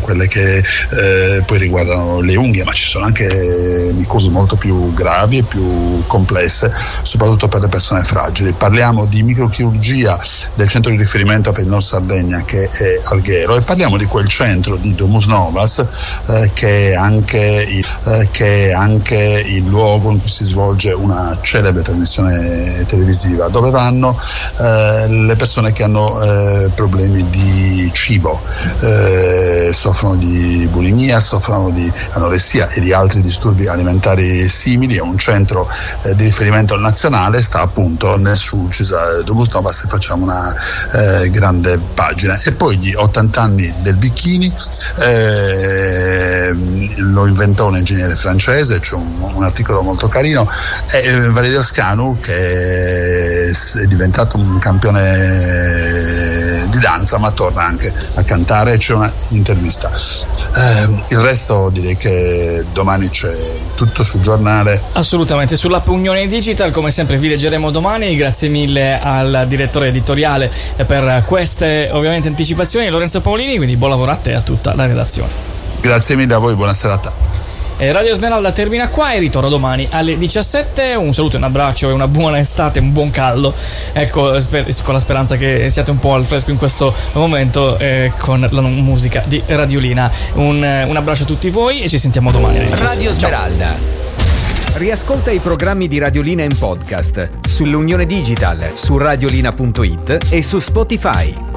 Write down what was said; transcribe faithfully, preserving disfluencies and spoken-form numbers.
quelle che eh, poi riguardano le unghie, ma ci sono anche micose molto più gravi e più complesse, soprattutto per le persone fragili. Parliamo di microchirurgia del centro di riferimento per il Nord Sardegna, che è Alghero, e parliamo di quel centro di Domus Novas eh, che, è anche il, eh, che è anche il luogo in cui si svolge una celebre trasmissione televisiva, dove vanno eh, le persone che hanno eh, problemi di cibo, eh, soffrono di bulimia, soffrono di anoressia e di altri disturbi alimentari simili. È un centro eh, di riferimento nazionale, sta appunto nel Sulcis Domus Novas, se facciamo una eh, grande pagina. E poi gli ottanta anni del bikini eh, lo inventò un ingegnere francese, c'è un, un articolo molto carino, e Valerio Scanu, che è diventato un campione di danza, ma torna anche a cantare, c'è una intervista. Eh, il resto direi che domani c'è tutto sul giornale. Assolutamente, sull'app Unione Digital, come sempre vi leggeremo domani. Grazie mille al direttore editoriale per queste ovviamente anticipazioni, Lorenzo Paolini, quindi buon lavoro a te e a tutta la redazione. Grazie mille a voi, buona serata. E Radio Smeralda termina qua e ritorno domani alle diciassette. Un saluto, un abbraccio e una buona estate, un buon caldo. Ecco, sper- con la speranza che siate un po' al fresco in questo momento eh, con la musica di Radiolina. Un, un abbraccio a tutti voi e ci sentiamo domani alle diciassette. Radio Smeralda. Ciao. Riascolta i programmi di Radiolina in podcast sull'Unione Digital, su radiolina punto it e su Spotify.